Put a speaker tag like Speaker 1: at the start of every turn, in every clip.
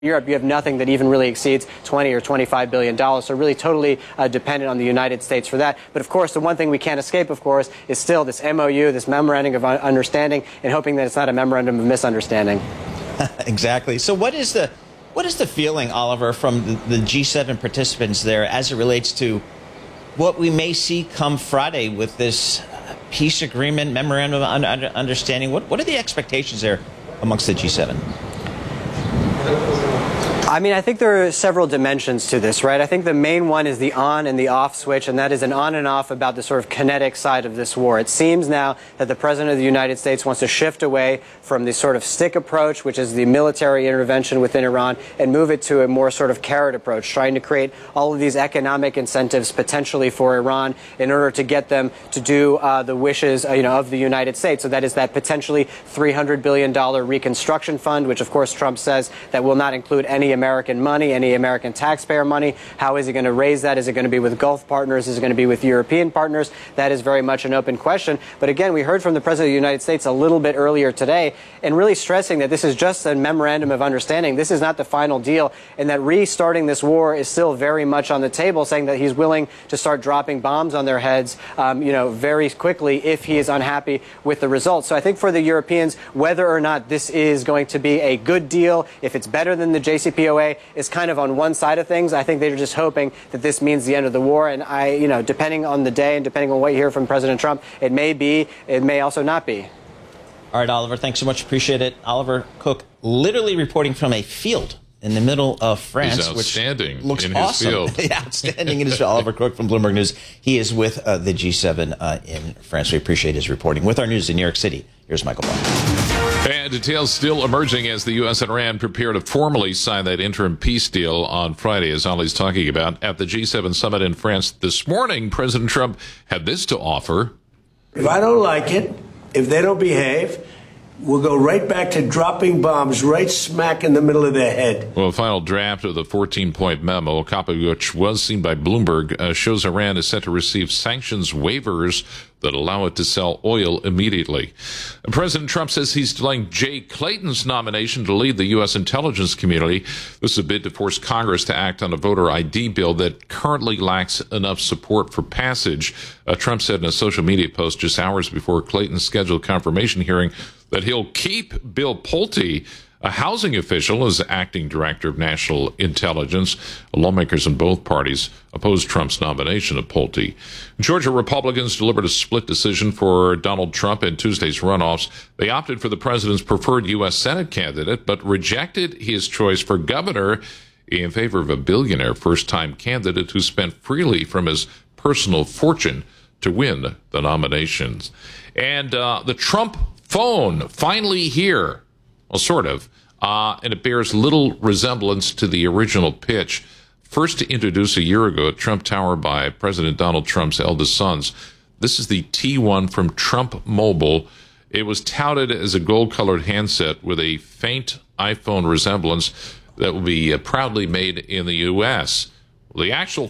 Speaker 1: Europe, you have nothing that even really exceeds $20 or $25 billion. So really totally dependent on the United States for that. But of course, the one thing we can't escape, of course, is still this MOU, this Memorandum of Understanding, and hoping that it's not a Memorandum of Misunderstanding.
Speaker 2: Exactly. So what is the feeling, Oliver, from the G7 participants there as it relates to what we may see come Friday with this peace agreement, Memorandum of Understanding? What are the expectations there amongst the G7?
Speaker 1: I mean, I think there are several dimensions to this, right? I think the main one is the on and the off switch, and that is an on and off about the sort of kinetic side of this war. It seems now that the President of the United States wants to shift away from the sort of stick approach, which is the military intervention within Iran, and move it to a more sort of carrot approach, trying to create all of these economic incentives potentially for Iran in order to get them to do the wishes of the United States. So that is that potentially $300 billion reconstruction fund, which of course Trump says that will not include any American money, any American taxpayer money. How is he going to raise that? Is it going to be with Gulf partners? Is it going to be with European partners? That is very much an open question. But again, we heard from the President of the United States a little bit earlier today, and really stressing that this is just a memorandum of understanding. This is not the final deal, and that restarting this war is still very much on the table, saying that he's willing to start dropping bombs on their heads, very quickly if he is unhappy with the results. So I think for the Europeans, whether or not this is going to be a good deal, if it's better than the JCPOA, is kind of on one side of things. I think they're just hoping that this means the end of the war. And depending on the day and depending on what you hear from President Trump, it may be, it may also not be.
Speaker 2: All right, Oliver, thanks so much. Appreciate it. Oliver Cook, literally reporting from a field in the middle of France.
Speaker 3: He's outstanding
Speaker 2: which looks
Speaker 3: in
Speaker 2: awesome.
Speaker 3: his field.
Speaker 2: Outstanding in his field. Oliver Cook from Bloomberg News. He is with the G7 in France. We appreciate his reporting. With our news in New York City, here's Michael Barr.
Speaker 3: And details still emerging as the U.S. and Iran prepare to formally sign that interim peace deal on Friday, as Ollie's talking about. At the G7 summit in France this morning, President Trump had this to offer.
Speaker 4: If I don't like it, if they don't behave, we'll go right back to dropping bombs right smack in the middle of their head.
Speaker 3: Well, a final draft of the 14-point memo, a copy of which was seen by Bloomberg, shows Iran is set to receive sanctions waivers that allow it to sell oil immediately. President Trump says he's delaying Jay Clayton's nomination to lead the U.S. intelligence community. This is a bid to force Congress to act on a voter ID bill that currently lacks enough support for passage. Trump said in a social media post just hours before Clayton's scheduled confirmation hearing that he'll keep Bill Pulte, a housing official, as acting director of national intelligence. Lawmakers in both parties opposed Trump's nomination of Pulte. Georgia Republicans delivered a split decision for Donald Trump in Tuesday's runoffs. They opted for the president's preferred U.S. Senate candidate, but rejected his choice for governor in favor of a billionaire first-time candidate who spent freely from his personal fortune to win the nominations. And the Trump phone finally here. Well, sort of. And it bears little resemblance to the original pitch, first introduced a year ago at Trump Tower by President Donald Trump's eldest sons. This is the T1 from Trump Mobile. It was touted as a gold-colored handset with a faint iPhone resemblance that will be proudly made in the U.S. Well, the actual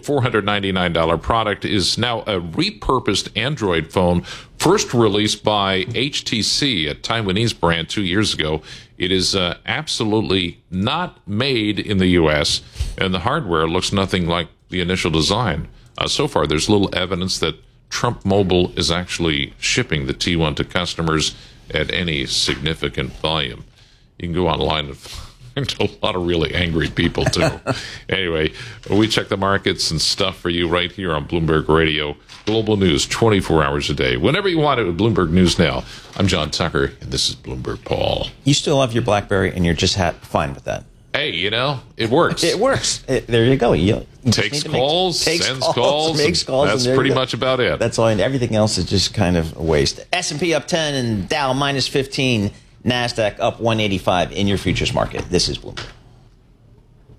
Speaker 3: $499 product is now a repurposed Android phone, first released by HTC, a Taiwanese brand, 2 years ago. It is absolutely not made in the U.S., and the hardware looks nothing like the initial design. So far, there's little evidence that Trump Mobile is actually shipping the T1 to customers at any significant volume. You can go online and find a lot of really angry people, too. Anyway, we check the markets and stuff for you right here on Bloomberg Radio. Global news 24 hours a day. Whenever you want it with Bloomberg News Now. I'm John Tucker, and this is Bloomberg Paul.
Speaker 2: You still have your BlackBerry, and you're just fine with that.
Speaker 3: Hey, it works.
Speaker 2: It works. There you go. You
Speaker 3: takes calls, sends calls,
Speaker 2: makes calls.
Speaker 3: That's pretty much about it.
Speaker 2: That's all. And everything else is just kind of a waste. S&P up 10 and Dow minus 15. NASDAQ up 185 in your futures market. This is Bloomberg.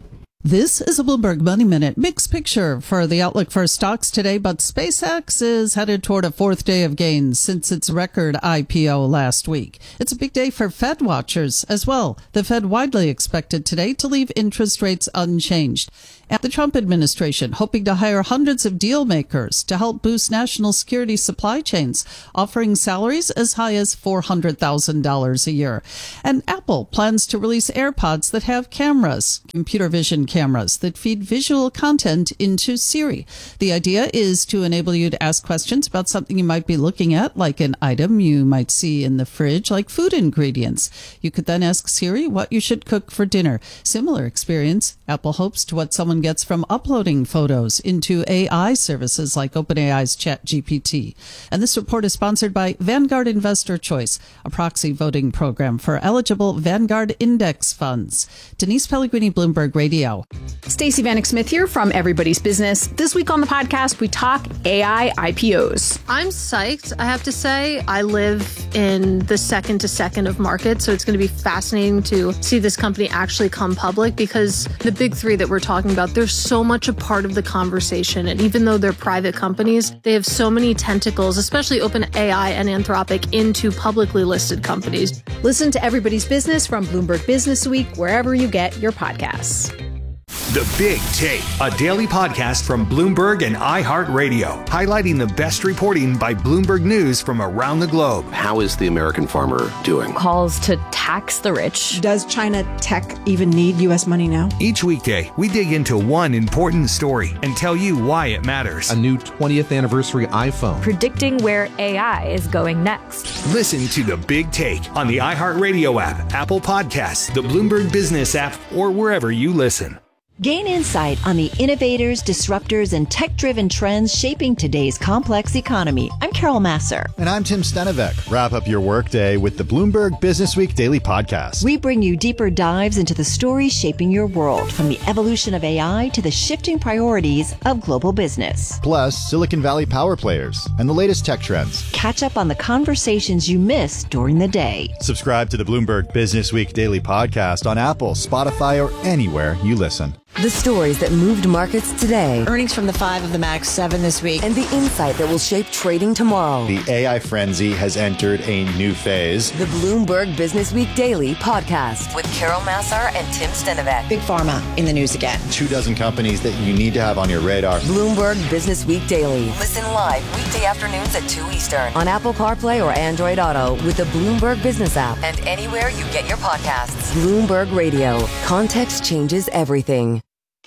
Speaker 5: This is a Bloomberg Money Minute. Mixed picture for the outlook for stocks today, but SpaceX is headed toward a fourth day of gains since its record IPO last week. It's a big day for Fed watchers as well. The Fed widely expected today to leave interest rates unchanged. And the Trump administration hoping to hire hundreds of deal makers to help boost national security supply chains, offering salaries as high as $400,000 a year. And Apple plans to release AirPods that have cameras, computer vision cameras that feed visual content into Siri. The idea is to enable you to ask questions about something you might be looking at, like an item you might see in the fridge, like food ingredients. You could then ask Siri what you should cook for dinner. Similar experience, Apple hopes, to what someone gets from uploading photos into AI services like OpenAI's ChatGPT. And this report is sponsored by Vanguard Investor Choice, a proxy voting program for eligible Vanguard index funds. Denise Pellegrini, Bloomberg Radio.
Speaker 6: Stacey Vanek Smith here from Everybody's Business. This week on the podcast, we talk AI IPOs.
Speaker 7: I'm psyched, I have to say. I live in the second to second of markets, so it's going to be fascinating to see this company actually come public, because the big three that we're talking about, they're so much a part of the conversation. And even though they're private companies, they have so many tentacles, especially OpenAI and Anthropic, into publicly listed companies.
Speaker 6: Listen to Everybody's Business from Bloomberg Business Week, wherever you get your podcasts.
Speaker 8: The Big Take, a daily podcast from Bloomberg and iHeartRadio, highlighting the best reporting by Bloomberg News from around the globe.
Speaker 9: How is the American farmer doing?
Speaker 10: Calls to tax the rich.
Speaker 11: Does China tech even need U.S. money now?
Speaker 8: Each weekday, we dig into one important story and tell you why it matters.
Speaker 12: A new 20th anniversary iPhone.
Speaker 10: Predicting where AI is going next.
Speaker 8: Listen to The Big Take on the iHeartRadio app, Apple Podcasts, the Bloomberg Business app, or wherever you listen.
Speaker 13: Gain insight on the innovators, disruptors, and tech-driven trends shaping today's complex economy. I'm Carol Masser.
Speaker 14: And I'm Tim Stenevec. Wrap up your workday with the Bloomberg Business Week Daily Podcast.
Speaker 13: We bring you deeper dives into the stories shaping your world, from the evolution of AI to the shifting priorities of global business.
Speaker 14: Plus, Silicon Valley power players and the latest tech trends.
Speaker 13: Catch up on the conversations you missed during the day.
Speaker 14: Subscribe to the Bloomberg Business Week Daily Podcast on Apple, Spotify, or anywhere you listen.
Speaker 15: The stories that moved markets today.
Speaker 16: Earnings from the 5 of the Max 7 this week.
Speaker 15: And the insight that will shape trading tomorrow.
Speaker 14: The AI frenzy has entered a new phase.
Speaker 15: The Bloomberg Business Week Daily Podcast with Carol Massar and Tim Stenevec.
Speaker 16: Big Pharma in the news again.
Speaker 14: 24 companies that you need to have on your radar.
Speaker 15: Bloomberg Business Week Daily. Listen live weekday afternoons at 2 Eastern on Apple CarPlay or Android Auto with the Bloomberg Business app and anywhere you get your podcasts. Bloomberg Radio. Context changes everything.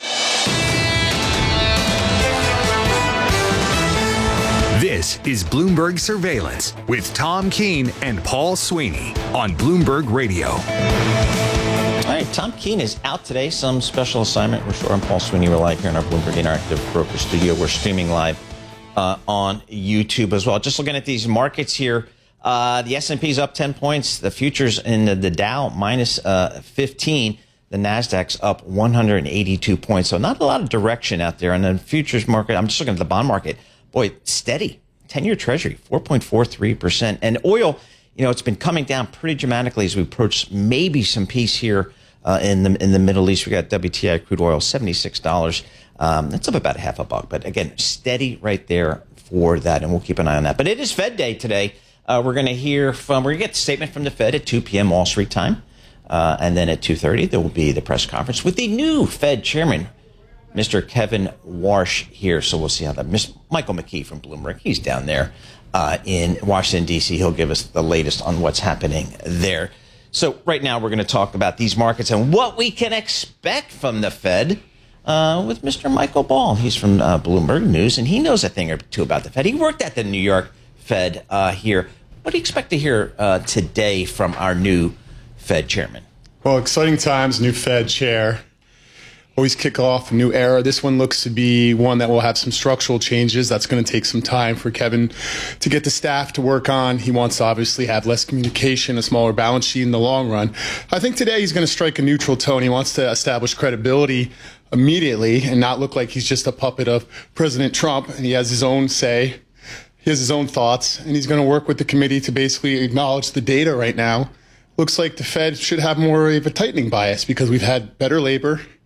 Speaker 8: This is Bloomberg Surveillance with Tom Keene and Paul Sweeney on Bloomberg Radio.
Speaker 2: All right, Tom Keene is out today. Some special assignment. We're sure I'm Paul Sweeney. We're live here in our Bloomberg Interactive Broker Studio. We're streaming live on YouTube as well. Just looking at these markets here, the S&P is up 10 points. The futures in the Dow minus 15. The Nasdaq's up 182 points. So not a lot of direction out there. And the futures market, I'm just looking at the bond market. Boy, steady. 10-year Treasury, 4.43%. And oil, it's been coming down pretty dramatically as we approach maybe some peace here in the Middle East. We got WTI crude oil, $76. That's up about $0.50. But again, steady right there for that. And we'll keep an eye on that. But it is Fed Day today. We're going to get the statement from the Fed at 2 p.m. Wall Street time. And then at 2:30, there will be the press conference with the new Fed chairman, Mr. Kevin Warsh here. So we'll see how that. Michael McKee from Bloomberg, he's down there in Washington, D.C. He'll give us the latest on what's happening there. So right now we're going to talk about these markets and what we can expect from the Fed with Mr. Michael Ball. He's from Bloomberg News, and he knows a thing or two about the Fed. He worked at the New York Fed here. What do you expect to hear today from our new Fed chairman?
Speaker 17: Well, exciting times, new Fed chair. Always kick off a new era. This one looks to be one that will have some structural changes. That's going to take some time for Kevin to get the staff to work on. He wants to obviously have less communication, a smaller balance sheet in the long run. I think today he's going to strike a neutral tone. He wants to establish credibility immediately and not look like he's just a puppet of President Trump. And he has his own say. He has his own thoughts. And he's going to work with the committee to basically acknowledge the data right now. Looks like the Fed should have more of a tightening bias because we've had better labor.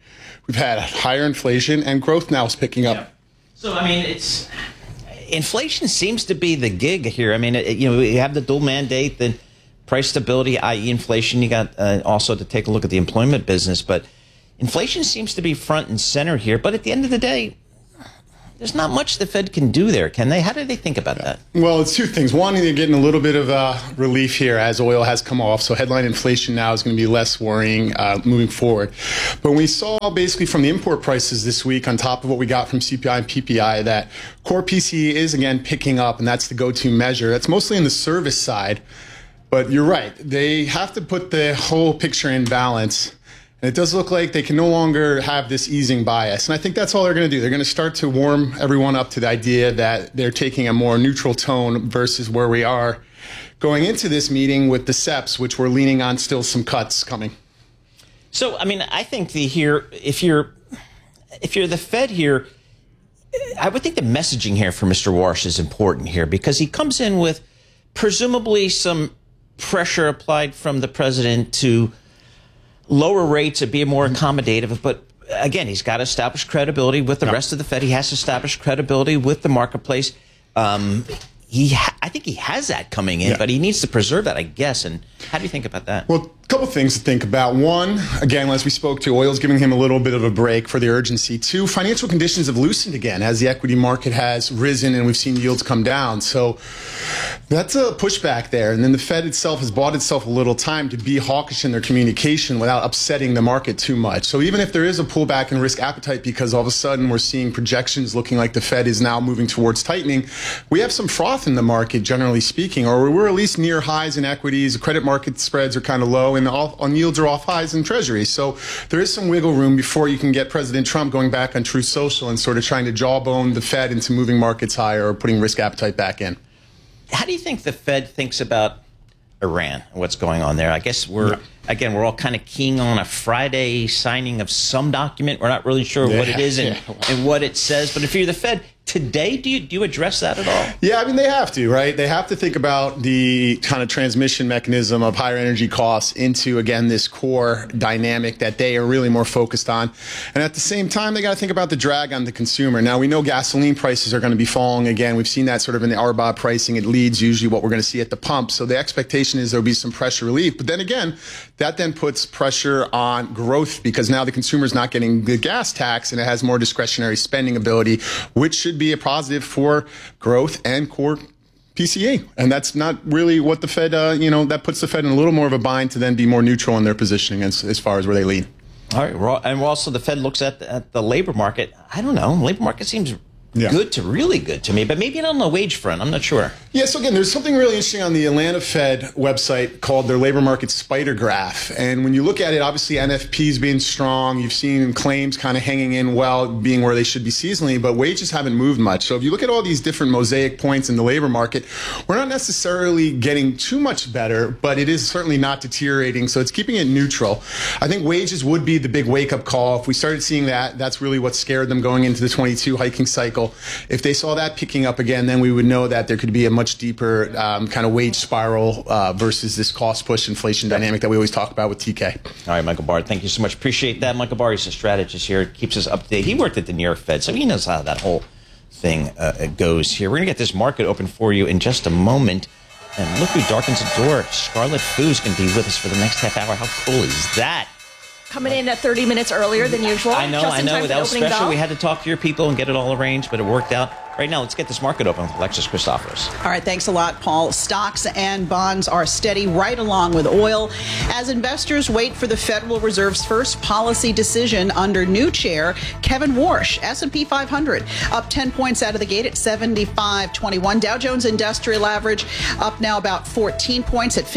Speaker 17: we've had higher inflation, and growth now is picking up.
Speaker 2: Yeah. So, I mean, inflation seems to be the gig here. I mean, we have the dual mandate, the price stability, i.e. inflation. You got also to take a look at the employment business. But inflation seems to be front and center here. But at the end of the day, there's not much the Fed can do there, can they? How do they think about that?
Speaker 17: Well, it's two things. One, they're getting a little bit of relief here as oil has come off. So headline inflation now is going to be less worrying moving forward. But we saw basically from the import prices this week, on top of what we got from CPI and PPI, that core PCE is again picking up, and that's the go-to measure. That's mostly in the service side. But you're right. They have to put the whole picture in balance. And it does look like they can no longer have this easing bias. And I think that's all they're going to do. They're going to start to warm everyone up to the idea that they're taking a more neutral tone versus where we are going into this meeting with the SEPs, which we're leaning on still some cuts coming.
Speaker 2: So, I mean, I think if you're the Fed here, I would think the messaging here for Mr. Warsh is important here, because he comes in with presumably some pressure applied from the president to lower rates and be more accommodative. But again, he's got to establish credibility with the rest of the Fed. He has to establish credibility with the marketplace. I think he has that coming in, but he needs to preserve that, I guess. And how do you think about that?
Speaker 17: Well, a couple things to think about. One, again, as we spoke to, oil's giving him a little bit of a break for the urgency. Two, financial conditions have loosened again as the equity market has risen and we've seen yields come down. So that's a pushback there. And then the Fed itself has bought itself a little time to be hawkish in their communication without upsetting the market too much. So even if there is a pullback in risk appetite because all of a sudden we're seeing projections looking like the Fed is now moving towards tightening, we have some froth in the market, generally speaking, or we're at least near highs in equities. The credit market spreads are kind of low, and on yields are off highs in treasuries. So there is some wiggle room before you can get President Trump going back on Truth Social and sort of trying to jawbone the Fed into moving markets higher or putting risk appetite back in.
Speaker 2: How do you think the Fed thinks about Iran and what's going on there? I guess we're all kind of keying on a Friday signing of some document. We're not really sure what it is and what it says. But if you're the Fed today, do you address that at all?
Speaker 17: Yeah, I mean, they have to, right? They have to think about the kind of transmission mechanism of higher energy costs into, again, this core dynamic that they are really more focused on. And at the same time, they got to think about the drag on the consumer. Now, we know gasoline prices are going to be falling again. We've seen that sort of in the RBOB pricing. It leads usually what we're going to see at the pump. So the expectation is there'll be some pressure relief. But then again, that then puts pressure on growth because now the consumer is not getting the gas tax and it has more discretionary spending ability, which should be a positive for growth and core PCE. And that's not really what the Fed, that puts the Fed in a little more of a bind to then be more neutral in their positioning as far as where they lean.
Speaker 2: All right. And also the Fed looks at the labor market. I don't know. Labor market seems good to really good to me, but maybe not on the wage front. I'm not sure.
Speaker 17: Yeah, so again, there's something really interesting on the Atlanta Fed website called their labor market spider graph. And when you look at it, obviously NFP's being strong. You've seen claims kind of hanging in well, being where they should be seasonally, but wages haven't moved much. So if you look at all these different mosaic points in the labor market, we're not necessarily getting too much better, but it is certainly not deteriorating. So it's keeping it neutral. I think wages would be the big wake-up call. If we started seeing that, that's really what scared them going into the 22 hiking cycle. If they saw that picking up again, then we would know that there could be a much deeper kind of wage spiral versus this cost push inflation dynamic that we always talk about with TK.
Speaker 2: All right, Michael Barr, thank you so much. Appreciate that. Michael Barr is a strategist here. Keeps us up to date. He worked at the New York Fed, so he knows how that whole thing goes here. We're going to get this market open for you in just a moment. And look who darkens the door. Scarlet Fo's going to be with us for the next half hour. How cool is that?
Speaker 10: Coming in at 30 minutes earlier than usual.
Speaker 2: I know. That was special.
Speaker 10: Bell.
Speaker 2: We had to talk to your people and get it all arranged, but it worked out. Right now, let's get this market open with Alexis Christoforous.
Speaker 18: All right, thanks a lot, Paul. Stocks and bonds are steady right along with oil as investors wait for the Federal Reserve's first policy decision under new chair Kevin Warsh. S&P 500 up 10 points out of the gate at 75.21. Dow Jones Industrial Average up now about 14 points at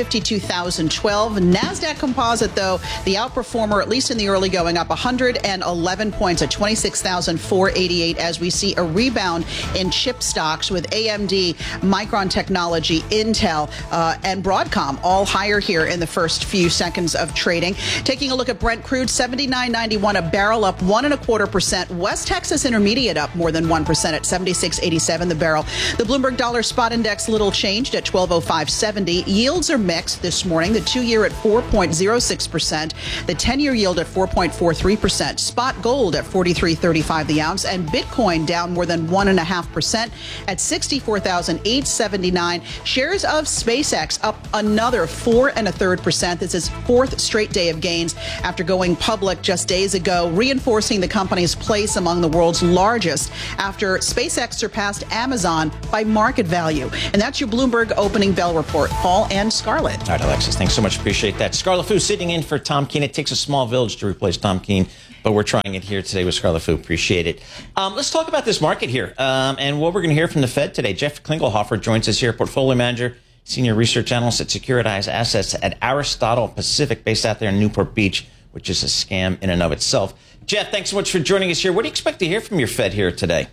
Speaker 18: 52,012. NASDAQ Composite, though, the outperformer, at least in the early going, up 111 points at 26,488 as we see a rebound in chip stocks with AMD, Micron Technology, Intel, and Broadcom all higher here in the first few seconds of trading. Taking a look at Brent crude, $79.91 a barrel, up 1.25%. West Texas Intermediate up more than 1% at $76.87 the barrel. The Bloomberg Dollar Spot Index little changed at 1205.70. Yields are mixed this morning. The 2-year at 4.06%, the 10-year yield at 4.43%. Spot gold at $43.35 the ounce, and Bitcoin down more than 1.5% at $64,879. Shares of SpaceX up another 4.33%. This is fourth straight day of gains after going public just days ago, reinforcing the company's place among the world's largest after SpaceX surpassed Amazon by market value. And that's your Bloomberg opening bell report. Paul and Scarlett.
Speaker 2: All right, Alexis, thanks so much. Appreciate that. Scarlett Fu sitting in for Tom Keene. It takes a small village to replace Tom Keene, but we're trying it here today with Scarlett Fu. Appreciate it. Let's talk about this market here and what we're going to hear from the Fed today. Jeff Klingelhofer joins us here, portfolio manager, senior research analyst at Securitized Assets at Aristotle Pacific, based out there in Newport Beach, which is a scam in and of itself. Jeff, thanks so much for joining us here. What do you expect to hear from your Fed here today?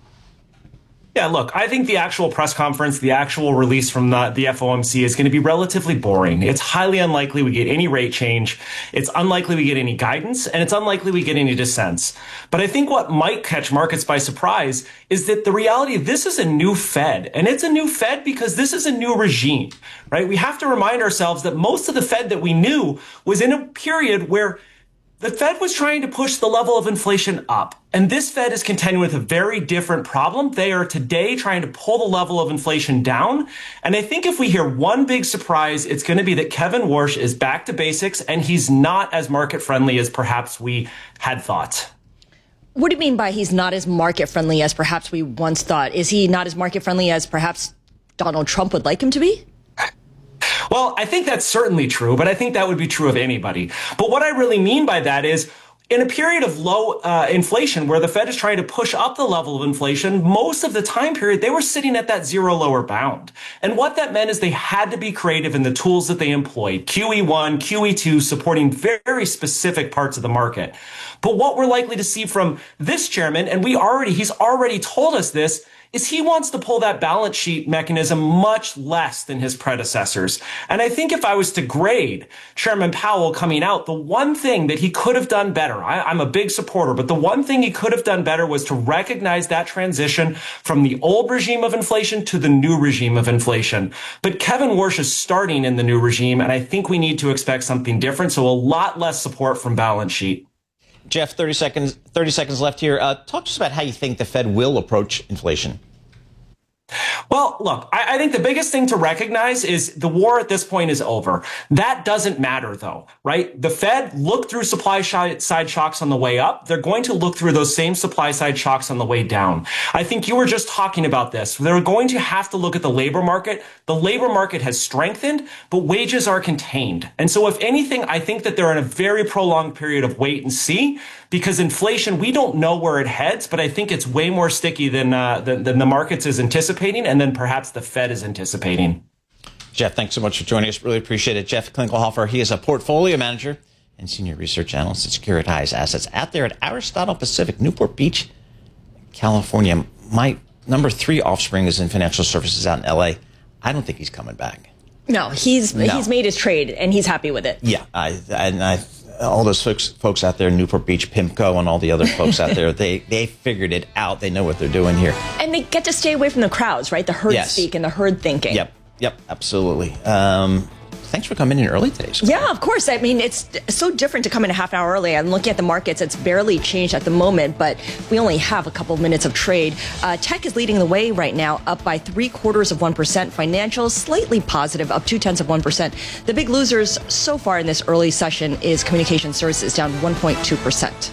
Speaker 19: Yeah, look, I think the actual press conference, the actual release from the FOMC is going to be relatively boring. It's highly unlikely we get any rate change. It's unlikely we get any guidance, and it's unlikely we get any dissents. But I think what might catch markets by surprise is that the reality, this is a new Fed, and it's a new Fed because this is a new regime, right? We have to remind ourselves that most of the Fed that we knew was in a period where the Fed was trying to push the level of inflation up, and this Fed is contending with a very different problem. They are today trying to pull the level of inflation down, and I think if we hear one big surprise, it's going to be that Kevin Warsh is back to basics, and he's not as market-friendly as perhaps we had thought.
Speaker 10: What do you mean by he's not as market-friendly as perhaps we once thought? Is he not as market-friendly as perhaps Donald Trump would like him to be?
Speaker 19: Well, I think that's certainly true, but I think that would be true of anybody. But what I really mean by that is, in a period of low inflation where the Fed is trying to push up the level of inflation, most of the time period, they were sitting at that zero lower bound. And what that meant is they had to be creative in the tools that they employed, QE1, QE2, supporting very specific parts of the market. But what we're likely to see from this chairman, and he's already told us this, is he wants to pull that balance sheet mechanism much less than his predecessors. And I think if I was to grade Chairman Powell coming out, the one thing that he could have done better, I'm a big supporter, but the one thing he could have done better was to recognize that transition from the old regime of inflation to the new regime of inflation. But Kevin Warsh is starting in the new regime, and I think we need to expect something different, so a lot less support from balance sheet.
Speaker 2: Jeff, 30 seconds left here. Talk to us about how you think the Fed will approach inflation.
Speaker 19: Well, look, I think the biggest thing to recognize is the war at this point is over. That doesn't matter, though, right? The Fed looked through supply side shocks on the way up. They're going to look through those same supply side shocks on the way down. I think you were just talking about this. They're going to have to look at the labor market. The labor market has strengthened, but wages are contained. And so if anything, I think that they're in a very prolonged period of wait and see, because inflation, we don't know where it heads, but I think it's way more sticky than the markets is anticipating, and then perhaps the Fed is anticipating.
Speaker 2: Jeff, thanks so much for joining us. Really appreciate it. Jeff Klingelhofer, he is a portfolio manager and senior research analyst at Securitized Assets out there at Aristotle Pacific, Newport Beach, California. My number 3 offspring is in financial services out in L.A. I don't think he's coming back.
Speaker 10: No, he's made his trade, and he's happy with it.
Speaker 2: Yeah, all those folks out there in Newport Beach, PIMCO, and all the other folks out there, they figured it out. They know what they're doing here.
Speaker 10: And they get to stay away from the crowds, right? The herd speak and the herd thinking.
Speaker 2: Yep, absolutely. Thanks for coming in early today.
Speaker 10: Yeah, of course. I mean, it's so different to come in a half hour early. I'm looking at the markets. It's barely changed at the moment, but we only have a couple of minutes of trade. Tech is leading the way right now, up by 0.75%. Financials slightly positive, up 0.2%. The big losers so far in this early session is communication services, down 1.2%.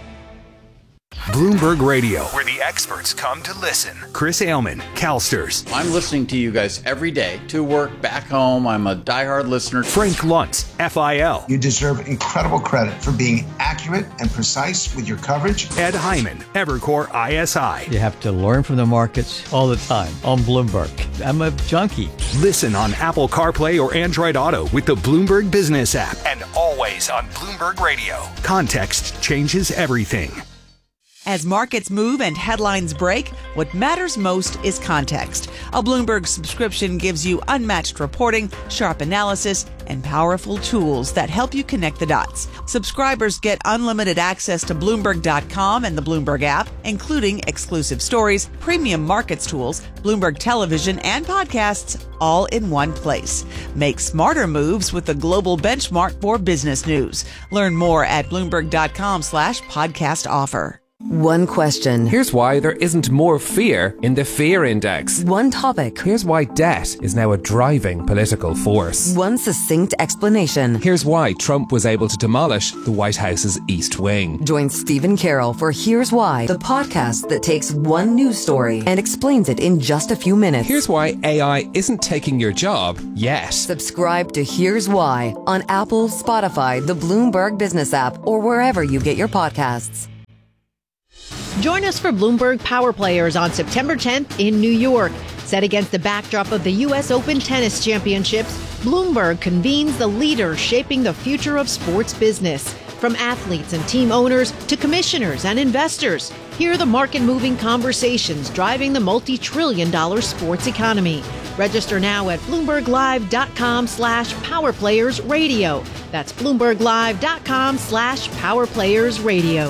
Speaker 8: Bloomberg Radio, where the experts come to listen. Chris Ailman, CalSTRS.
Speaker 20: I'm listening to you guys every day, to work, back home. I'm a diehard listener.
Speaker 8: Frank Luntz, FIL.
Speaker 21: You deserve incredible credit for being accurate and precise with your coverage.
Speaker 8: Ed Hyman, Evercore ISI.
Speaker 22: You have to learn from the markets all the time on Bloomberg. I'm a junkie.
Speaker 8: Listen on Apple CarPlay or Android Auto with the Bloomberg Business app. And always on Bloomberg Radio. Context changes everything.
Speaker 1: As markets move and headlines break, what matters most is context. A Bloomberg subscription gives you unmatched reporting, sharp analysis, and powerful tools that help you connect the dots. Subscribers get unlimited access to Bloomberg.com and the Bloomberg app, including exclusive stories, premium markets tools, Bloomberg television, and podcasts, all in one place. Make smarter moves with the global benchmark for business news. Learn more at Bloomberg.com/podcast offer.
Speaker 15: One question.
Speaker 12: Here's why there isn't more fear in the fear index.
Speaker 15: One topic.
Speaker 12: Here's why debt is now a driving political force.
Speaker 15: One succinct explanation.
Speaker 12: Here's why Trump was able to demolish the White House's East Wing.
Speaker 15: Join Stephen Carroll for Here's Why, the podcast that takes one news story and explains it in just a few minutes.
Speaker 12: Here's why AI isn't taking your job yet.
Speaker 15: Subscribe to Here's Why on Apple, Spotify, the Bloomberg Business app, or wherever you get your podcasts.
Speaker 4: Join us for Bloomberg Power Players on September 10th in New York. Set against the backdrop of the U.S. Open Tennis Championships, Bloomberg convenes the leaders shaping the future of sports business. From athletes and team owners to commissioners and investors, hear the market-moving conversations driving the multi-trillion-dollar sports economy. Register now at BloombergLive.com/PowerPlayersRadio. That's BloombergLive.com/PowerPlayersRadio.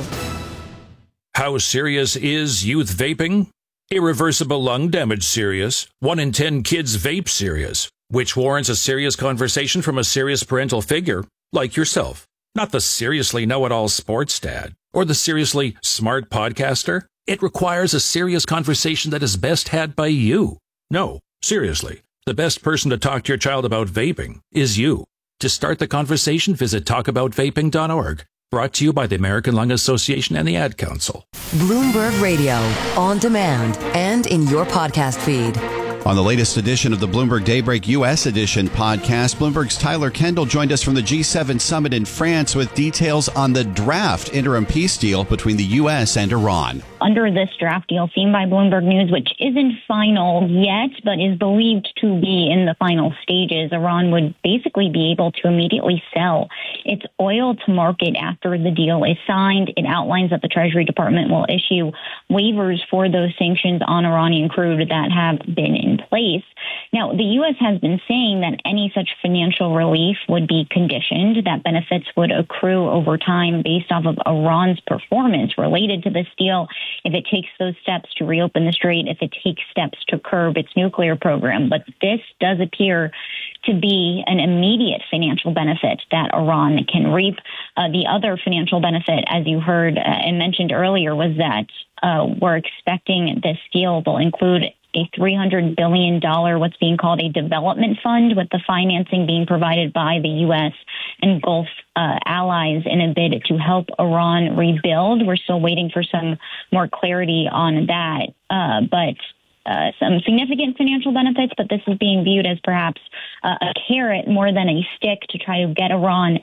Speaker 23: How serious is youth vaping? Irreversible lung damage serious. 1 in 10 kids vape serious, which warrants a serious conversation from a serious parental figure like yourself. Not the seriously know-it-all sports dad or the seriously smart podcaster. It requires a serious conversation that is best had by you. No, seriously, the best person to talk to your child about vaping is you. To start the conversation, visit talkaboutvaping.org. Brought to you by the American Lung Association and the Ad Council.
Speaker 15: Bloomberg Radio, on demand and in your podcast feed.
Speaker 24: On the latest edition of the Bloomberg Daybreak U.S. Edition podcast, Bloomberg's Tyler Kendall joined us from the G7 summit in France with details on the draft interim peace deal between the U.S. and Iran.
Speaker 25: Under this draft deal seen by Bloomberg News, which isn't final yet, but is believed to be in the final stages, Iran would basically be able to immediately sell its oil to market after the deal is signed. It outlines that the Treasury Department will issue waivers for those sanctions on Iranian crude that have been in place. Now, the U.S. has been saying that any such financial relief would be conditioned, that benefits would accrue over time based off of Iran's performance related to this deal, if it takes those steps to reopen the strait, if it takes steps to curb its nuclear program. But this does appear to be an immediate financial benefit that Iran can reap. The other financial benefit, as you heard and mentioned earlier, was that we're expecting this deal will include a $300 billion, what's being called a development fund, with the financing being provided by the U.S. and Gulf allies in a bid to help Iran rebuild. We're still waiting for some more clarity on that, but some significant financial benefits, but this is being viewed as perhaps a carrot more than a stick to try to get Iran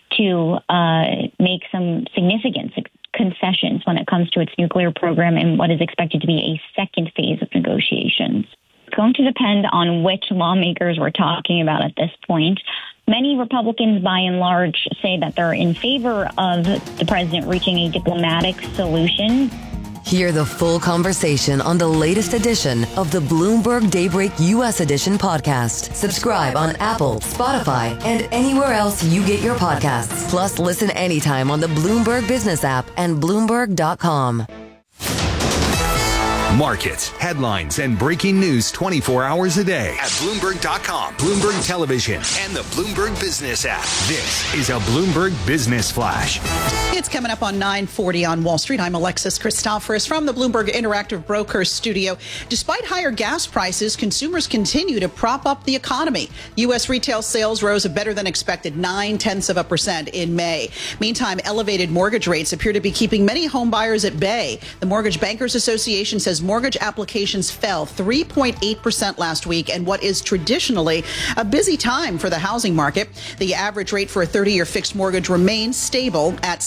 Speaker 25: to make some significant concessions when it comes to its nuclear program and what is expected to be a second phase of negotiations. It's going to depend on which lawmakers we're talking about at this point. Many Republicans, by and large, say that they're in favor of the president reaching a diplomatic solution.
Speaker 15: Hear the full conversation on the latest edition of the Bloomberg Daybreak U.S. Edition podcast. Subscribe on Apple, Spotify, and anywhere else you get your podcasts. Plus, listen anytime on the Bloomberg Business app and Bloomberg.com.
Speaker 8: Markets, headlines, and breaking news 24 hours a day at Bloomberg.com, Bloomberg Television, and the Bloomberg Business app. This is a Bloomberg Business Flash.
Speaker 18: It's coming up on 9:40 on Wall Street. I'm Alexis Christoforous from the Bloomberg Interactive Brokers studio. Despite higher gas prices, consumers continue to prop up the economy. U.S. retail sales rose a better than expected 0.9% in May. Meantime, elevated mortgage rates appear to be keeping many home buyers at bay. The Mortgage Bankers Association says mortgage applications fell 3.8% last week in what is traditionally a busy time for the housing market. The average rate for a 30-year fixed mortgage remains stable at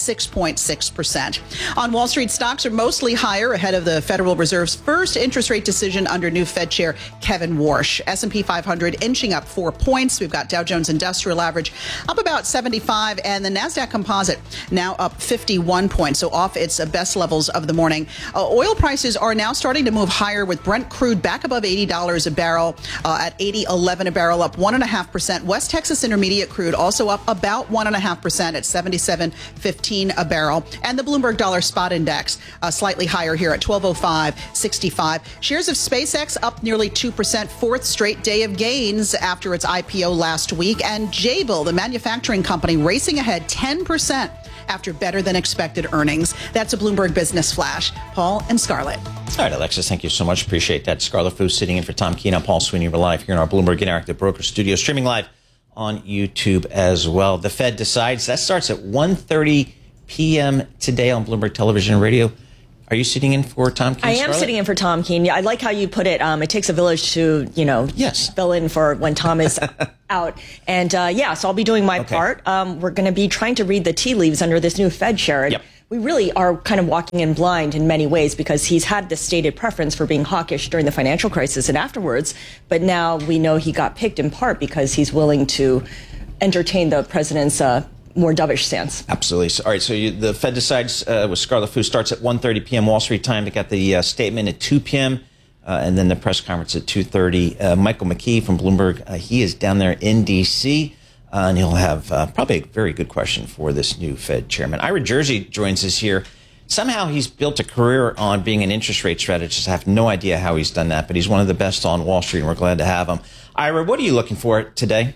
Speaker 18: 6.6%. On Wall Street, stocks are mostly higher ahead of the Federal Reserve's first interest rate decision under new Fed Chair Kevin Warsh. S&P 500 inching up 4 points. We've got Dow Jones Industrial Average up about 75, and the NASDAQ Composite now up 51 points, so off its best levels of the morning. Oil prices are now starting to move higher, with Brent crude back above $80 a barrel at $80.11 a barrel, up 1.5%. West Texas Intermediate crude also up about 1.5% at $77.15 a barrel. And the Bloomberg Dollar Spot Index slightly higher here at 1205.65. Shares of SpaceX up nearly 2%, fourth straight day of gains after its IPO last week. And Jabil, the manufacturing company, racing ahead 10% after better than expected earnings. That's a Bloomberg Business Flash. Paul and Scarlett.
Speaker 2: All right, Alexis, thank you so much. Appreciate that. Scarlett Fu sitting in for Tom Keene. I'm Paul Sweeney. We're live here in our Bloomberg Interactive Broker studio, streaming live on YouTube as well. The Fed decides. That starts at 1:30 p.m. today on Bloomberg Television and Radio. Are you sitting in for Tom Keene?
Speaker 10: I am
Speaker 2: Scarlett?
Speaker 10: sitting in for Tom Keene. I like how you put it. It takes a village to, fill in for when Tom is out. And so I'll be doing my part. We're going to be trying to read the tea leaves under this new Fed chair. Yep. We really are kind of walking in blind in many ways, because he's had this stated preference for being hawkish during the financial crisis and afterwards. But now we know he got picked in part because he's willing to entertain the president's more dovish stance.
Speaker 2: Absolutely. All right, so the Fed decides with Scarlett Fu starts at 1:30 p.m. Wall Street time. They got the statement at 2 p.m. And then the press conference at 2:30. Michael McKee from Bloomberg, he is down there in D.C., and he'll have probably a very good question for this new Fed chairman. Ira Jersey joins us here. Somehow he's built a career on being an interest rate strategist. I have no idea how he's done that, but he's one of the best on Wall Street, and we're glad to have him. Ira, what are you looking for today?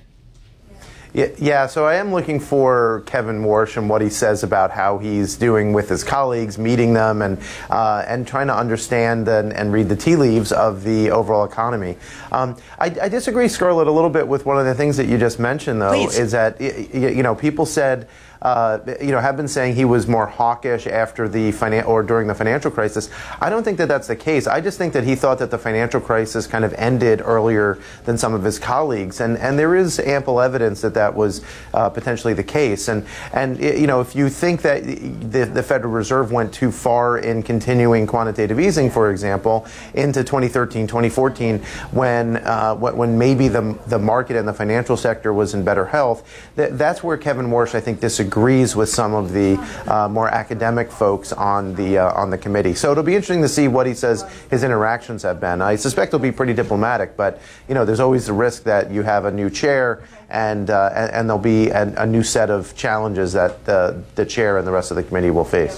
Speaker 3: Yeah, so I am looking for Kevin Warsh and what he says about how he's doing with his colleagues, meeting them, and trying to understand and read the tea leaves of the overall economy. I disagree, Scarlett, a little bit with one of the things that you just mentioned, though. Please. Is that, people said, have been saying he was more hawkish after during the financial crisis. I don't think that that's the case. I just think that he thought that the financial crisis kind of ended earlier than some of his colleagues, and there is ample evidence that was potentially the case. And if you think that the Federal Reserve went too far in continuing quantitative easing, for example, into 2013, 2014, when maybe the market and the financial sector was in better health, that's where Kevin Warsh, I think, disagrees with some of the more academic folks on the committee. So it'll be interesting to see what he says his interactions have been. I suspect it'll be pretty diplomatic, but there's always the risk that you have a new chair and there'll be a new set of challenges that the chair and the rest of the committee will face.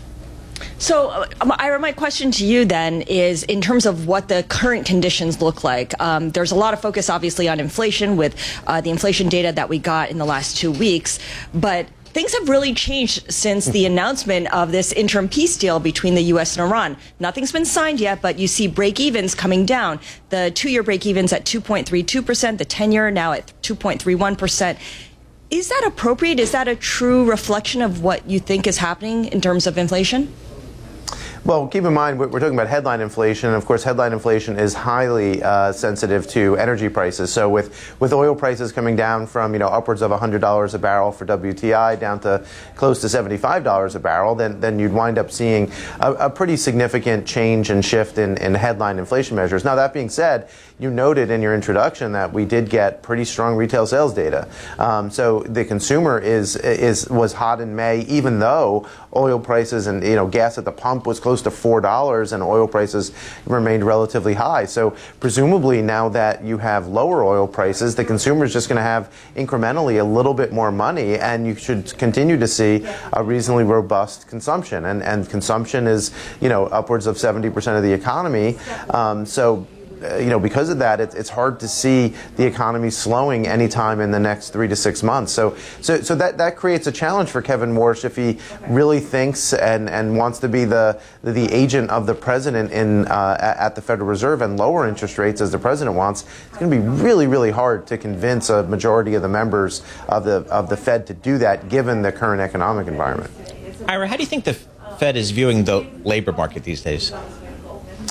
Speaker 10: So, Ira, my question to you then is, in terms of what the current conditions look like, there's a lot of focus, obviously, on inflation with the inflation data that we got in the last 2 weeks, but things have really changed since the announcement of this interim peace deal between the U.S. and Iran. Nothing's been signed yet, but you see break-evens coming down. The 2-year break-evens at 2.32%, the 10-year now at 2.31%. Is that appropriate? Is that a true reflection of what you think is happening in terms of inflation?
Speaker 3: Well, keep in mind, we're talking about headline inflation, and of course headline inflation is highly sensitive to energy prices. So with oil prices coming down from upwards of $100 a barrel for WTI down to close to $75 a barrel, then you'd wind up seeing a pretty significant change and shift in headline inflation measures. Now, that being said, you noted in your introduction that we did get pretty strong retail sales data. So the consumer was hot in May, even though oil prices and gas at the pump was close to $4 and oil prices remained relatively high. So presumably now that you have lower oil prices, the consumer is just going to have incrementally a little bit more money, and you should continue to see a reasonably robust consumption. And consumption is upwards of 70% of the economy. Because of that, it's hard to see the economy slowing anytime in the next 3 to 6 months. So that creates a challenge for Kevin Warsh if he really thinks and wants to be the agent of the president at the Federal Reserve and lower interest rates as the president wants. It's going to be really, really hard to convince a majority of the members of the Fed to do that, given the current economic environment.
Speaker 2: Ira, how do you think the Fed is viewing the labor market these days?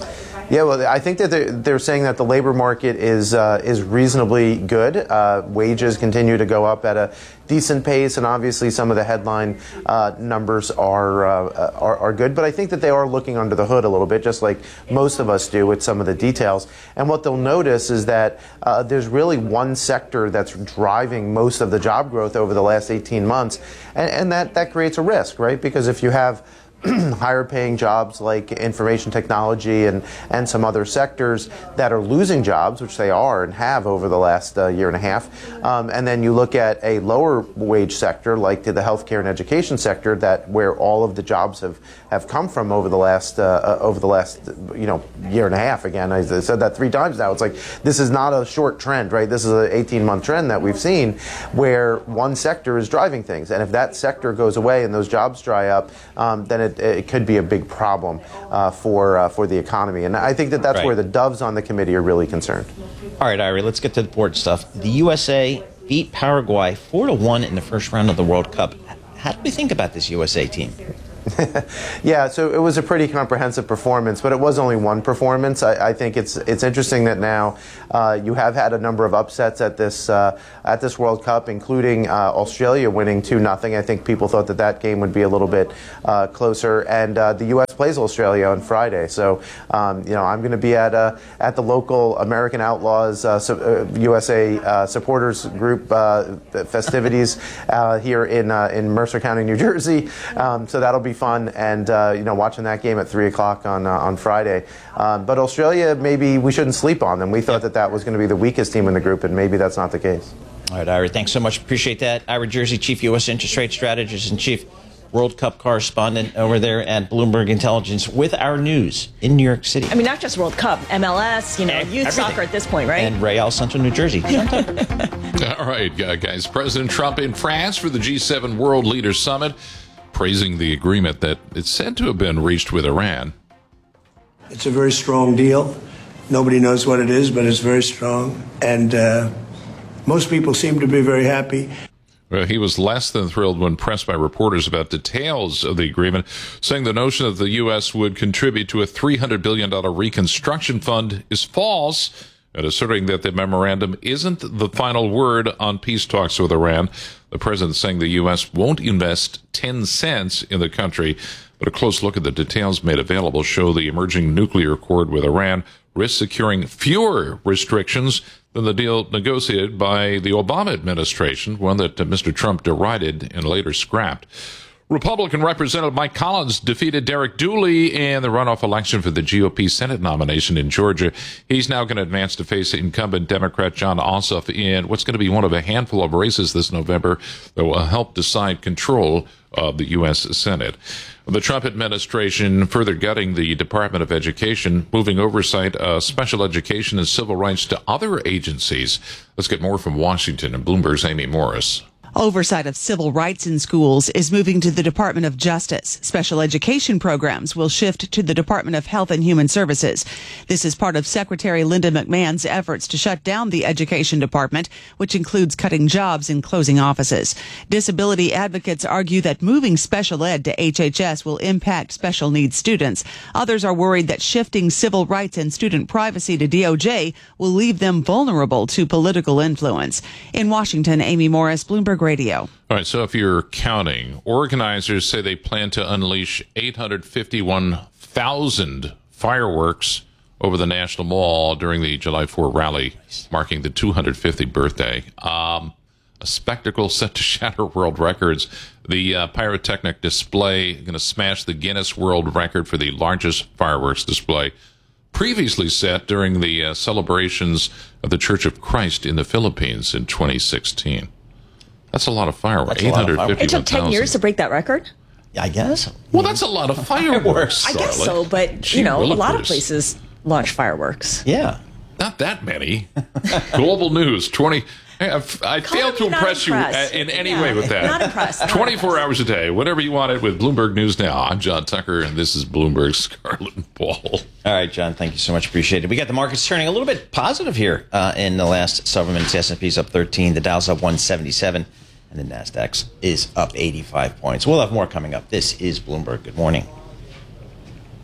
Speaker 3: Yeah, well, I think that they're saying that the labor market is reasonably good. Wages continue to go up at a decent pace, and obviously some of the headline numbers are good. But I think that they are looking under the hood a little bit, just like most of us do with some of the details. And what they'll notice is that there's really one sector that's driving most of the job growth over the last 18 months, and that creates a risk, right? Because if you have higher paying jobs like information technology and some other sectors that are losing jobs, which they are and have over the last year and a half. And then you look at a lower wage sector like the healthcare and education sector, that where all of the jobs have come from over the last year and a half. Again, I said that 3 times now. It's like this is not a short trend, right? This is an 18-month trend that we've seen where one sector is driving things. And if that sector goes away and those jobs dry up, then it could be a big problem for the economy. And I think that's where the doves on the committee are really concerned.
Speaker 2: All right, Ira, let's get to the board stuff. The USA beat Paraguay 4-1 in the first round of the World Cup. How do we think about this USA team?
Speaker 3: Yeah, so it was a pretty comprehensive performance, but it was only one performance. I think it's interesting that now you have had a number of upsets at this World Cup, including Australia winning 2-0. I think people thought that game would be a little bit closer, and the U.S. plays Australia on Friday. So I'm going to be at the local American Outlaws USA supporters group festivities here in Mercer County, New Jersey. So that'll be fun, and watching that game at 3:00 on Friday. But Australia, maybe we shouldn't sleep on them. We thought that was going to be the weakest team in the group, and maybe that's not the case.
Speaker 2: All right, Ira, thanks so much. Appreciate that. Ira Jersey, Chief U.S. Interest Rate Strategist and Chief World Cup Correspondent over there at Bloomberg Intelligence with our news in New York City.
Speaker 10: I mean, not just World Cup, MLS, youth everything. Soccer at this point, right?
Speaker 2: And Real Central New Jersey.
Speaker 5: All right, guys. President Trump in France for the G7 World Leaders Summit, praising the agreement that it's said to have been reached with Iran.
Speaker 6: It's a very strong deal. Nobody knows what it is, but it's very strong. And most people seem to be very happy.
Speaker 5: Well, he was less than thrilled when pressed by reporters about details of the agreement, saying the notion that the U.S. would contribute to a $300 billion reconstruction fund is false, and asserting that the memorandum isn't the final word on peace talks with Iran. The president saying the U.S. won't invest 10 cents in the country, but a close look at the details made available show the emerging nuclear accord with Iran risks securing fewer restrictions than the deal negotiated by the Obama administration, one that Mr. Trump derided and later scrapped. Republican Representative Mike Collins defeated Derek Dooley in the runoff election for the GOP Senate nomination in Georgia. He's now going to advance to face incumbent Democrat Jon Ossoff in what's going to be one of a handful of races this November that will help decide control of the U.S. Senate. The Trump administration further gutting the Department of Education, moving oversight of special education and civil rights to other agencies. Let's get more from Washington and Bloomberg's Amy Morris.
Speaker 1: Oversight of civil rights in schools is moving to the Department of Justice. Special education programs will shift to the Department of Health and Human Services. This is part of Secretary Linda McMahon's efforts to shut down the Education Department, which includes cutting jobs and closing offices. Disability advocates argue that moving special ed to HHS will impact special needs students. Others are worried that shifting civil rights and student privacy to DOJ will leave them vulnerable to political influence. In Washington, Amy Morris, Bloomberg Radio.
Speaker 5: All right, so if you're counting, organizers say they plan to unleash 851,000 fireworks over the National Mall during the July 4 rally, marking the 250th birthday. A spectacle set to shatter world records. The pyrotechnic display going to smash the Guinness World Record for the largest fireworks display, previously set during the celebrations of the Church of Christ in the Philippines in 2016. That's a lot of fireworks. 851,000.
Speaker 10: It took 10 years to break that record?
Speaker 2: I guess.
Speaker 5: Well, that's a lot of fireworks.
Speaker 10: I guess so, but, a lot of places launch fireworks.
Speaker 2: Yeah.
Speaker 5: Not that many. Global news, I failed to impress you in any way with that.
Speaker 10: Not impressed.
Speaker 5: 24 hours a day, whatever you want it with Bloomberg News Now. I'm John Tucker, and this is Bloomberg's Scarlet and Paul.
Speaker 2: All right, John, thank you so much. Appreciate it. We got the markets turning a little bit positive here in the last several minutes. The S&P's up 13, the Dow's up 177, and the NASDAQ is up 85 points. We'll have more coming up. This is Bloomberg. Good morning.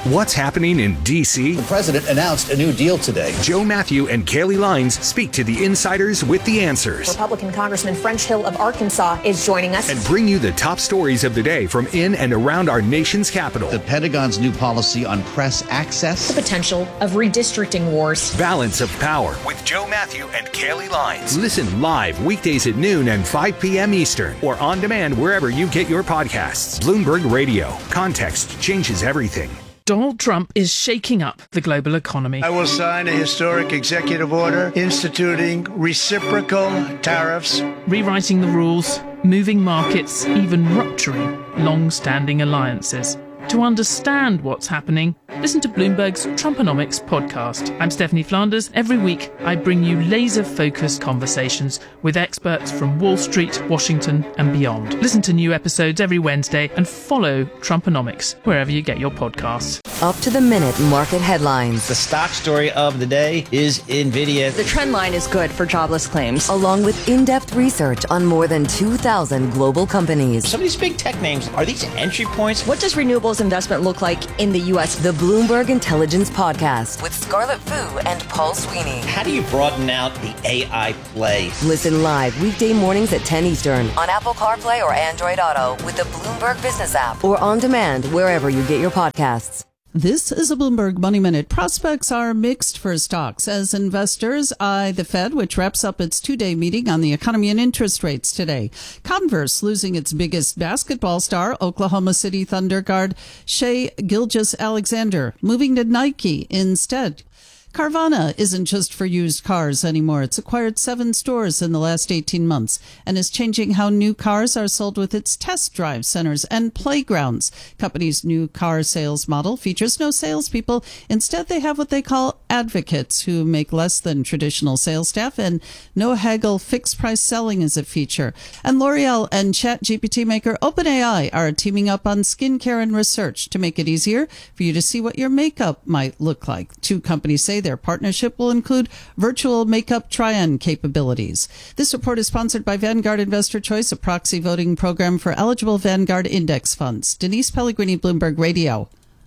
Speaker 8: What's happening in D.C.?
Speaker 7: The president announced a new deal today.
Speaker 8: Joe Matthew and Kaylee Lines speak to the insiders with the answers.
Speaker 9: Republican Congressman French Hill of Arkansas is joining us.
Speaker 8: And bring you the top stories of the day from in and around our nation's capital.
Speaker 7: The Pentagon's new policy on press access.
Speaker 9: The potential of redistricting wars.
Speaker 8: Balance of Power with Joe Matthew and Kaylee Lines. Listen live weekdays at noon and 5 p.m. Eastern or on demand wherever you get your podcasts. Bloomberg Radio. Context changes everything.
Speaker 11: Donald Trump is shaking up the global economy.
Speaker 6: I will sign a historic executive order instituting reciprocal tariffs,
Speaker 11: rewriting the rules, moving markets, even rupturing long-standing alliances. To understand what's happening, listen to Bloomberg's Trumponomics podcast. I'm Stephanie Flanders. Every week, I bring you laser-focused conversations with experts from Wall Street, Washington, and beyond. Listen to new episodes every Wednesday and follow Trumponomics wherever you get your podcasts.
Speaker 15: Up to the minute market headlines.
Speaker 2: The stock story of the day is NVIDIA.
Speaker 10: The trend line is good for jobless claims.
Speaker 15: Along with in-depth research on more than 2,000 global companies.
Speaker 2: Some of these big tech names, are these entry points?
Speaker 10: What does renewables investment look like in the U.S.?
Speaker 15: The Bloomberg Intelligence Podcast with Scarlett Fu and Paul Sweeney.
Speaker 2: How do you broaden out the AI play?
Speaker 15: Listen live weekday mornings at 10 Eastern on Apple CarPlay or Android Auto with the Bloomberg Business app or on demand wherever you get your podcasts.
Speaker 13: This is a Bloomberg Money Minute. Prospects are mixed for stocks as investors eye the Fed, which wraps up its two-day meeting on the economy and interest rates today. Converse losing its biggest basketball star, Oklahoma City Thunder guard Shai Gilgeous-Alexander, moving to Nike instead. Carvana isn't just for used cars anymore. It's acquired 7 stores in the last 18 months and is changing how new cars are sold with its test drive centers and playgrounds. Company's new car sales model features no salespeople. Instead, they have what they call advocates who make less than traditional sales staff, and no haggle fixed price selling is a feature. And L'Oreal and ChatGPT maker OpenAI are teaming up on skincare and research to make it easier for you to see what your makeup might look like. Two companies say their partnership will include virtual makeup try-on capabilities. This report is sponsored by Vanguard Investor Choice, a proxy voting program for eligible Vanguard index funds. Denise Pellegrini, Bloomberg Radio.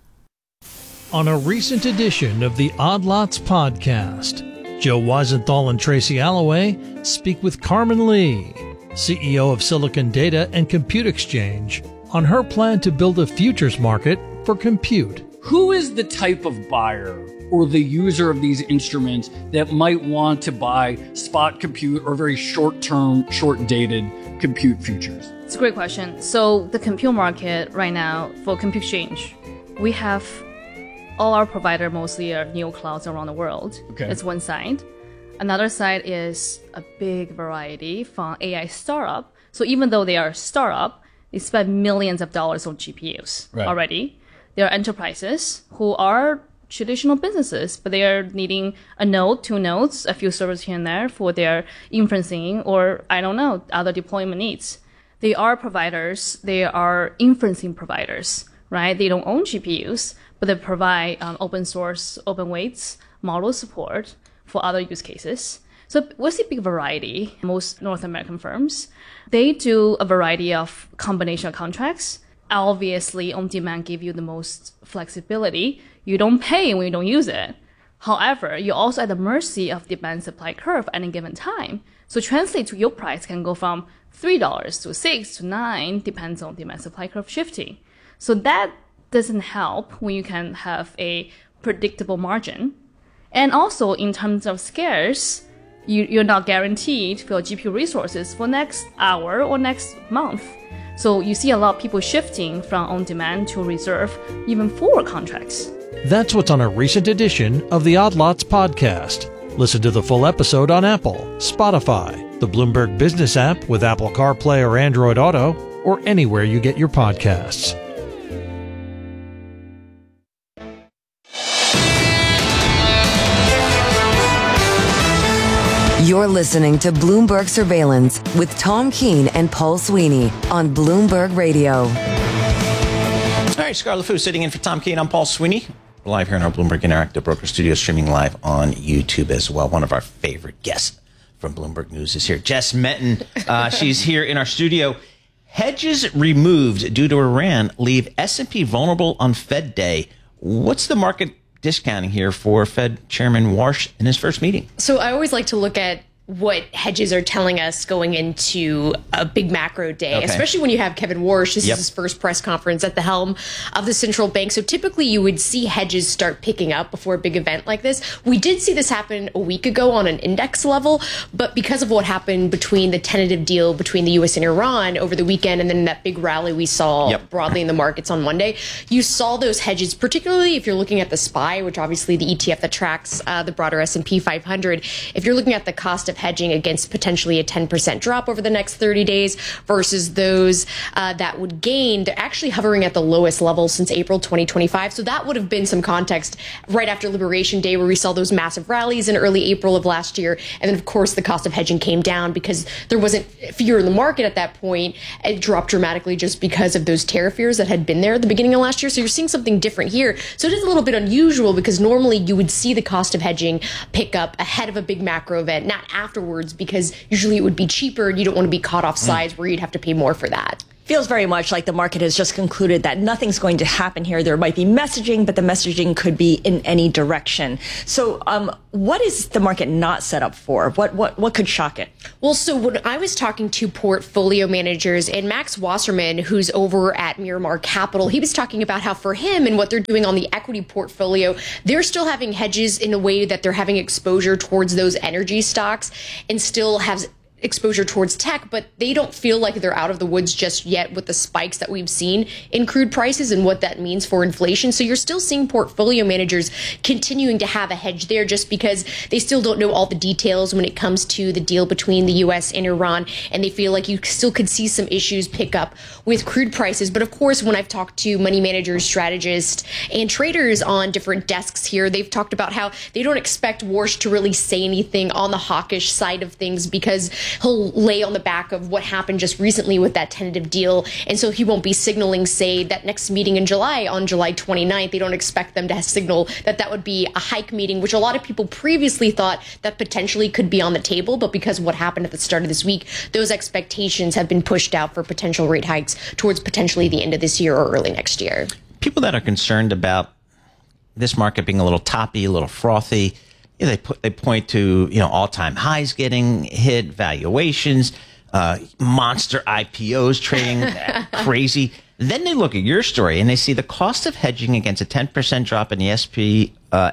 Speaker 16: On a recent edition of the Odd Lots podcast, Joe Weisenthal and Tracy Alloway speak with Carmen Lee, CEO of Silicon Data and Compute Exchange, on her plan to build a futures market for compute.
Speaker 26: Who is the type of buyer or the user of these instruments that might want to buy spot compute or very short-term, short-dated compute futures?
Speaker 27: It's a great question. So the compute market right now for Compute Exchange, we have all our provider mostly are neoclouds around the world. Okay. That's one side. Another side is a big variety from AI startup. So even though they are startup, they spend millions of dollars on GPUs already. There are enterprises who are traditional businesses, but they are needing a node, 2 nodes, a few servers here and there for their inferencing or, I don't know, other deployment needs. They are providers. They are inferencing providers, right? They don't own GPUs, but they provide open source, open weights, model support for other use cases. So we see a big variety. Most North American firms, they do a variety of combination of contracts. Obviously, on-demand give you the most flexibility. You don't pay when you don't use it. However, you're also at the mercy of demand supply curve at any given time. So translate to your price can go from $3 to $6 to $9, depends on demand supply curve shifting. So that doesn't help when you can have a predictable margin. And also in terms of scarce, you're not guaranteed for your GPU resources for next hour or next month. So you see a lot of people shifting from on-demand to reserve, even forward contracts.
Speaker 16: That's what's on a recent edition of the Odd Lots podcast. Listen to the full episode on Apple, Spotify, the Bloomberg Business app with Apple CarPlay or Android Auto, or anywhere you get your podcasts.
Speaker 15: You're listening to Bloomberg Surveillance with Tom Keene and Paul Sweeney on Bloomberg Radio.
Speaker 2: All right, Scarlett Fu sitting in for Tom Keene. I'm Paul Sweeney. We're live here in our Bloomberg Interactive Broker Studio, streaming live on YouTube as well. One of our favorite guests from Bloomberg News is here, Jess Menton. She's here in our studio. Hedges removed due to Iran leave S&P vulnerable on Fed Day. what's the market discounting here for Fed Chairman Warsh in his first meeting?
Speaker 12: So I always like to look at what hedges are telling us going into a big macro day, especially when you have Kevin Warsh. This is his first press conference at the helm of the central bank. So typically you would see hedges start picking up before a big event like this. We did see this happen a week ago on an index level, but because of what happened between the tentative deal between the U.S. and Iran over the weekend and then that big rally we saw broadly in the markets on Monday, you saw those hedges, particularly if you're looking at the SPY, which obviously the ETF that tracks the broader S&P 500. If you're looking at the cost of hedging against potentially a 10% drop over the next 30 days versus those that would gain, they're actually hovering at the lowest level since April 2025. So that would have been some context right after Liberation Day, where we saw those massive rallies in early April of last year. And then, of course, the cost of hedging came down because there wasn't fear in the market at that point. It dropped dramatically just because of those tariff fears that had been there at the beginning of last year. So you're seeing something different here. So it is a little bit unusual because normally you would see the cost of hedging pick up ahead of a big macro event, not afterwards, because usually it would be cheaper and you don't want to be caught off sides where you'd have to pay more for that.
Speaker 10: Feels very much like the market has just concluded that nothing's going to happen here. There might be messaging, but the messaging could be in any direction. So what is the market not set up for? What could shock it?
Speaker 12: Well, so when I was talking to portfolio managers, and Max Wasserman, who's over at Miramar Capital, he was talking about how for him and what they're doing on the equity portfolio, they're still having hedges in a way that they're having exposure towards those energy stocks and still have exposure towards tech, but they don't feel like they're out of the woods just yet with the spikes that we've seen in crude prices and what that means for inflation. So you're still seeing portfolio managers continuing to have a hedge there just because they still don't know all the details when it comes to the deal between the U.S. and Iran, and they feel like you still could see some issues pick up with crude prices. But of course, when I've talked to money managers, strategists, and traders on different desks here, they've talked about how they don't expect Warsh to really say anything on the hawkish side of things because he'll lay on the back of what happened just recently with that tentative deal. And so he won't be signaling, say, that next meeting in July, on July 29th. They don't expect them to signal that that would be a hike meeting, which a lot of people previously thought that potentially could be on the table. But because of what happened at the start of this week, those expectations have been pushed out for potential rate hikes towards potentially the end of this year or early next year.
Speaker 2: People that are concerned about this market being a little toppy, a little frothy, they point to all-time highs getting hit, valuations, monster IPOs trading crazy. Then they look at your story and they see the cost of hedging against a 10% drop in the S&P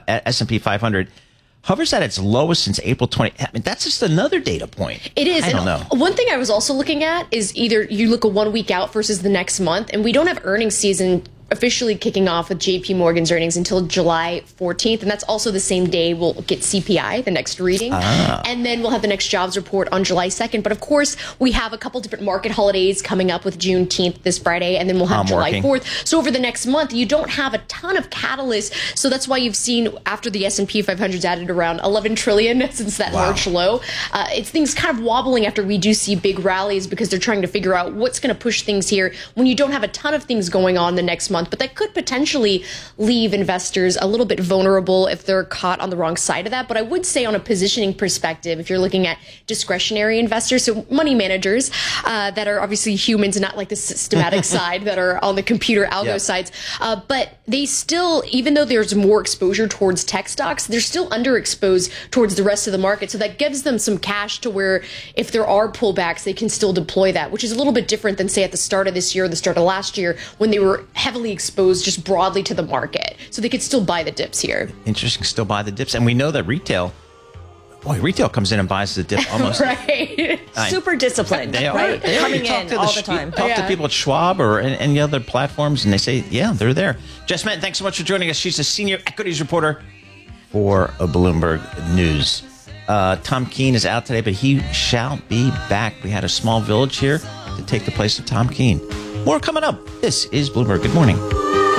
Speaker 2: 500 hovers at its lowest since April 20. I mean, that's just another data point.
Speaker 12: It is.
Speaker 2: I don't know.
Speaker 12: One thing I was also looking at is either you look a 1 week out versus the next month, and we don't have earnings season officially kicking off with JP Morgan's earnings until July 14th. And that's also the same day we'll get CPI, the next reading. And then we'll have the next jobs report on July 2nd. But of course, we have a couple different market holidays coming up with Juneteenth this Friday, and then we'll have July 4th. So over the next month, you don't have a ton of catalysts. So that's why you've seen after the S&P 500's added around 11 trillion since that March low. It's things kind of wobbling after we do see big rallies because they're trying to figure out what's going to push things here when you don't have a ton of things going on the next month. But that could potentially leave investors a little bit vulnerable if they're caught on the wrong side of that. But I would say on a positioning perspective, if you're looking at discretionary investors, so money managers that are obviously humans and not like the systematic side that are on the computer algo sides, but they still, even though there's more exposure towards tech stocks, they're still underexposed towards the rest of the market. So that gives them some cash to where if there are pullbacks, they can still deploy that, which is a little bit different than, say, at the start of this year or the start of last year when they were heavily exposed just broadly to the market. So they could still buy the dips here.
Speaker 2: Interesting, still buy the dips. And we know that retail comes in and buys the dip almost.
Speaker 12: Right.
Speaker 10: Super disciplined.
Speaker 2: They are.
Speaker 10: Right?
Speaker 2: They
Speaker 10: coming in all the time.
Speaker 2: Talk to people at Schwab or any other platforms, and they say, yeah, they're there. Jess Manton, thanks so much for joining us. She's a senior equities reporter for Bloomberg News. Tom Keene is out today, but he shall be back. We had a small village here to take the place of Tom Keene. More coming up. This is Bloomberg. Good morning.